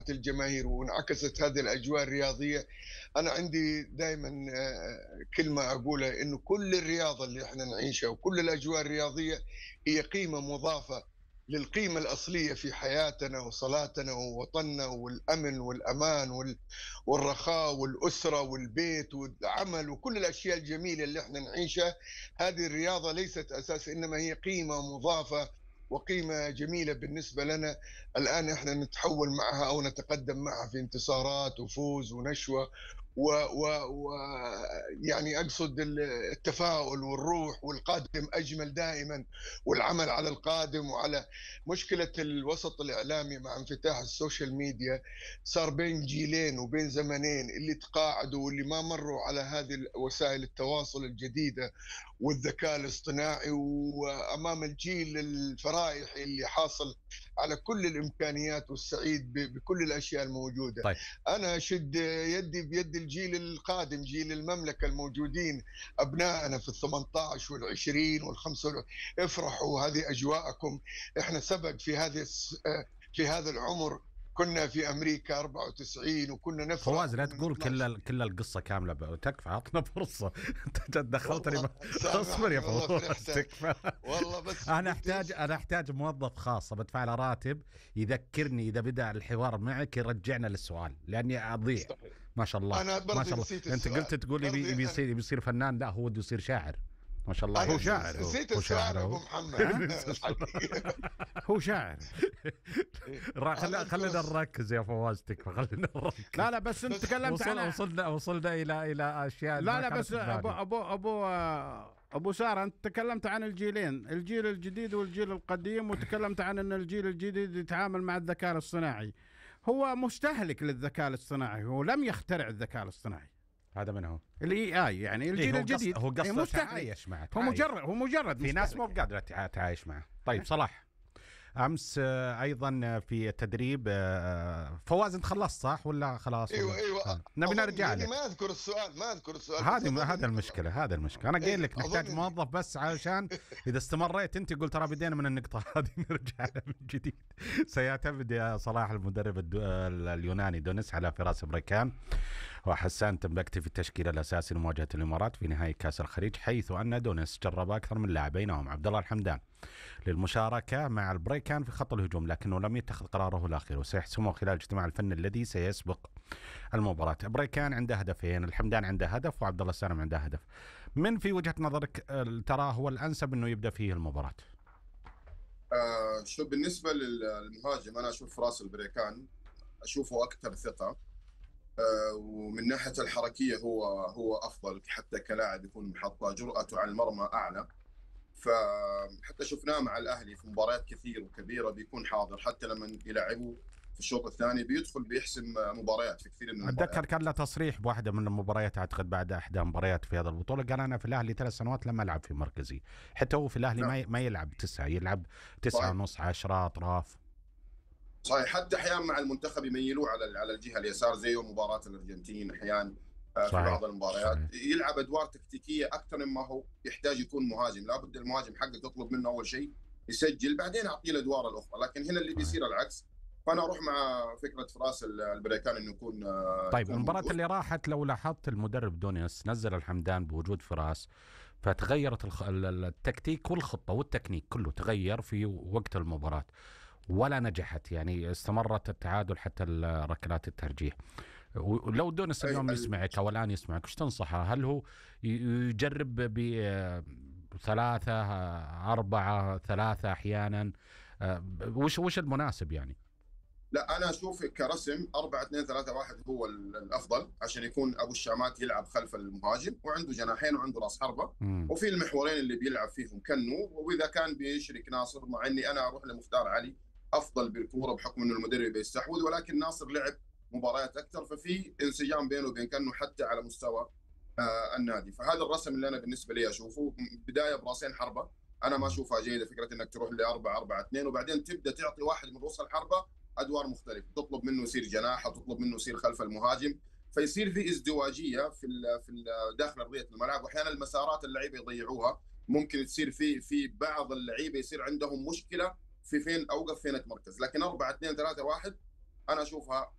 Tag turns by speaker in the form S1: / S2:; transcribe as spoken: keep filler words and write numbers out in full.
S1: الجماهير وانعكست هذه الأجواء الرياضية. أنا عندي دائمًا آآ كلمة أقولها، إنه كل الرياضة اللي إحنا نعيشها وكل الأجواء الرياضية هي قيمة مضافة للقيمة الأصلية في حياتنا وصلاتنا ووطننا والأمن والأمان وال والرخاء والأسرة والبيت والعمل وكل الأشياء الجميلة اللي إحنا نعيشها. هذه الرياضة ليست أساس، إنما هي قيمة مضافة وقيمة جميلة بالنسبة لنا. الآن إحنا نتحول معها أو نتقدم معها في انتصارات وفوز ونشوة و و و يعني أقصد ال التفاؤل والروح، والقادم أجمل دائمًا، والعمل على القادم وعلى مشكلة الوسط الإعلامي مع انفتاح السوشيال ميديا. صار بين جيلين وبين زمنين، اللي تقاعدوا واللي ما مرّوا على هذه ال وسائل التواصل الجديدة والذكاء الاصطناعي، وأمام الجيل الفرايحي اللي حاصل على كل الإمكانيات والسعيد ب بكل الأشياء الموجودة.
S2: طيب.
S1: أنا أشد يدي بيد الجيل القادم، جيل المملكة الموجودين، أبنائنا في الثمنطعش والعشرين والخمسة وال افرحوا، هذه أجواءكم. إحنا سبق في هذه الس آآ في هذا العمر كنا في أمريكا أربعة وتسعين وكنا نفرح
S2: فواز لا
S1: وكنا
S2: تقول
S1: نطلع ش
S2: كل ال كل القصة كاملة ب تكفى، عطنا فرصة. أنت دخلتني ب
S1: والله
S2: اصبر يا
S1: سامحني والله
S2: فواز
S1: فرحت.
S2: تكفى.
S1: والله بس
S2: أنا
S1: قُلت
S2: أحتاج
S1: إيش؟
S2: أنا أحتاج موظف خاص بدفع له راتب يذكرني إذا بدأ الحوار معك يرجعنا للسؤال، لأني أضيع.
S1: صحيح.
S2: ما شاء الله.
S1: أنا
S2: ما
S1: برضه
S2: شاء الله.
S1: نسيت
S2: أنت قلت
S1: السؤال،
S2: تقول يبي
S1: برضه
S2: يبي
S1: أنا
S2: يصير يبي يصير فنان، لا هو بده يصير شاعر. ما شاء الله.
S1: أنا
S3: هو
S1: نس
S3: شاعر هو.
S1: نسيت
S2: هو
S1: السؤال
S2: شاعر
S1: أبو
S2: هو.
S1: محمد الحقيقة.
S3: هو شاعر.
S1: إيه.
S2: را
S1: أنا
S2: خل
S1: أذكر
S2: خلينا
S1: الص
S2: نركز يا فواز تكفى، خلينا نركز.
S3: لا لا بس انت
S1: بس
S3: تكلمت
S2: وصل
S3: عن
S2: وصلنا وصلنا إلى إلى أشياء
S3: لا
S2: ما
S3: لا
S2: كانت
S3: بس
S2: في
S3: ابو
S2: بالي.
S3: ابو ابو ابو سارة، انت تكلمت عن الجيلين، الجيل الجديد والجيل القديم، وتكلمت عن ان الجيل الجديد يتعامل مع الذكاء الاصطناعي. هو مستهلك للذكاء الاصطناعي، هو لم يخترع الذكاء الاصطناعي.
S2: هذا من هو؟
S3: الاي اي يعني الجيل
S2: إيه، هو
S3: الجديد
S2: قص... هو
S3: إيه،
S2: قصده
S3: مستهلك.
S2: تعايش معه.
S3: هو
S2: تعايش.
S3: مجرد هو مجرد
S2: في ناس مو
S3: مستهلك.
S2: قادرة تع- تعايش معه. طيب صلاح، أمس آه، أيضا في التدريب آه، فواز أنت خلصت صح ولا خلاص
S1: أيوه،
S2: ولا؟
S1: أيوه.
S2: آه. نبي
S1: أظن
S2: نرجع
S1: لإني
S2: لك.
S1: ما أذكر السؤال، ما أذكر السؤال، بس
S2: هذه
S1: أظن
S2: هذا
S1: إني
S2: المشكلة، هذا المشكلة. أنا قايل
S1: إيه،
S2: لك نحتاج
S1: أظن إني
S2: موظف بس علشان إذا استمريت أنت قلت ترى بدينا من النقطة هذه نرجع لها من جديد. سيعتمد يا صلاح المدرب الدو... اليوناني دونيس على فراس بريكان وحسان تنبكتي في التشكيل الأساسي لمواجهة الإمارات في نهائي كأس الخليج، حيث أن دونيس جرب أكثر من لاعبين وهم عبد الله الحمدان للمشاركة مع البريكان في خط الهجوم، لكنه لم يتخذ قراره الأخير وسيحسمه خلال الاجتماع الفني الذي سيسبق المباراة. بريكان عنده هدفين، الحمدان عنده هدف وعبد الله السالم عنده هدف. من في وجهة نظرك ترى هو الأنسب أنه يبدأ فيه المباراة؟
S4: آه شو بالنسبة للمهاجم، أنا أشوف فراس البريكان أشوفه أكثر ثقة. آه ومن ناحية الحركية هو هو أفضل، حتى كلاعب يكون محطة، جرأته على المرمى أعلى. فحتى شفناه مع الأهلي في مباريات كثير وكبيرة بيكون حاضر، حتى لما يلعبوا في الشوط الثاني بيدخل بيحسم مباريات في كثير من المباريات.
S2: أتذكر كان له تصريح بواحدة من المباريات أعتقد بعد إحدى مباريات في هذا البطولة، قال أنا في الأهلي ثلاث سنوات لما ألعب في مركزي. حتى هو في الأهلي ما ما يلعب تسعة، يلعب تسعة ونص، عشرة أطراف.
S4: صحيح. حتى أحيانا مع المنتخب يميلوه على على الجهة اليسار، زي مباراة الأرجنتين أحيانا في بعض المباريات. صحيح. يلعب أدوار تكتيكية أكثر مما هو يحتاج يكون مهاجم. لابد المهاجم حقه تطلب منه أول شيء يسجل، بعدين أعطيه الأدوار الأخرى. لكن هنا اللي بيصير العكس. فأنا أروح مع فكرة فراس البريكان إنه يكون.
S2: طيب المباراة اللي راحت لو لاحظت المدرب دونيس نزل الحمدان بوجود فراس، فتغيرت الخ... التكتيك والخطة والتكنيك كله تغير في وقت المباراة ولا نجحت، يعني استمرت التعادل حتى ركلات الترجيح. ولو دونيس اليوم يسمعك أو الآن يسمعك وش تنصحه؟ هل هو يجرب بثلاثة أربعة ثلاثة أحيانا؟ وش وش المناسب يعني؟
S4: لا أنا أشوف كرسم أربعة اثنين ثلاثة واحد هو الأفضل، عشان يكون أبو الشامات يلعب خلف المهاجم وعنده جناحين وعنده رأس حربة، وفي المحورين اللي بيلعب فيهم كنو، وإذا كان بيشرك ناصر، مع إني أنا أروح لمختار علي أفضل بالكورة بحكم إنه المدرب يستحوذ، ولكن ناصر لعب مباريات أكثر، ففي انسجام بينه وبين كنو حتى على مستوى آه النادي. فهذا الرسم اللي أنا بالنسبة لي أشوفه بداية براسين حربة، أنا ما أشوفها جيدة. فكرة إنك تروح لأربعة أربعة اثنين وبعدين تبدأ تعطي واحد من رؤوس الحربة أدوار مختلفة، تطلب منه يصير جناح وتطلب منه يصير خلف المهاجم، فيصير في ازدواجية في في داخل أرضية الملعب. وأحيانا المسارات اللعيبة يضيعوها، ممكن تصير في في بعض اللعيبة يصير عندهم مشكلة في فين أوقف فين أتمركز. لكن أربعة اثنين ثلاثة واحد أنا أشوفها